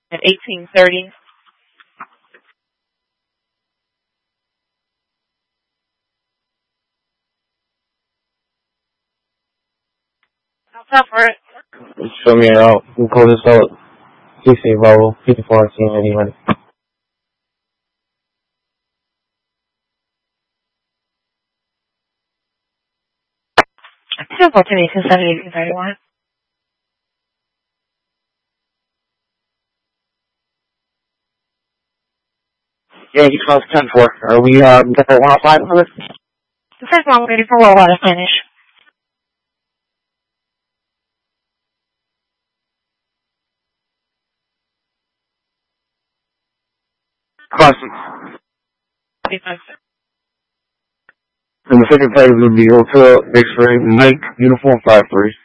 at 1830. I'll stop for it. Show me out. You pull this out. 60 Volvo, 54 1880. 214-1870-1831. Yankee 12-10-4. Are we, got that 105 on this? The first one, waiting for rollout to finish. Constant. 35. And the second tag is going to be Hotel X-Ray Mike Uniform 53.